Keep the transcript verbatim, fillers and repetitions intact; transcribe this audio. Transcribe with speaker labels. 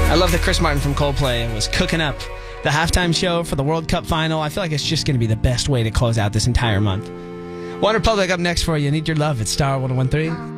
Speaker 1: I love that Chris Martin from Coldplay was cooking up the halftime show for the World Cup final. I feel like it's just going to be the best way to close out this entire month. OneRepublic up next for you. Need Your Love at Star one oh one three.